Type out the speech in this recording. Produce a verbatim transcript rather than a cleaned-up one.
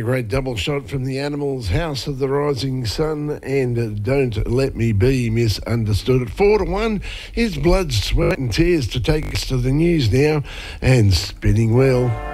great double shot from the Animals, House of the Rising Sun and Don't Let Me Be Misunderstood. At four to one is Blood, Sweat and Tears to take us to the news now and Spinning Wheel.